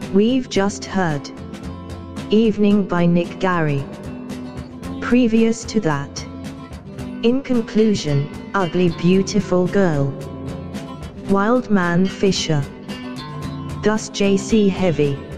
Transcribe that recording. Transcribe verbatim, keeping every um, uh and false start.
We've just heard Evening by Nick Gary. Previous to that, in conclusion, Ugly Beautiful Girl, Wild Man Fisher, Thus J C Heavy.